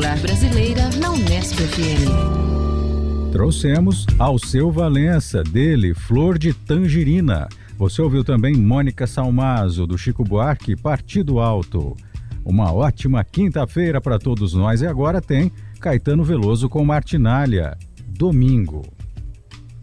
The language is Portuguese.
popular brasileira na Unesp FM. Trouxemos Alceu Valença, dele, Flor de Tangerina. Você ouviu também Mônica Salmazo, do Chico Buarque, Partido Alto. Uma ótima quinta-feira para todos nós. E agora tem Caetano Veloso com Martinália, Domingo.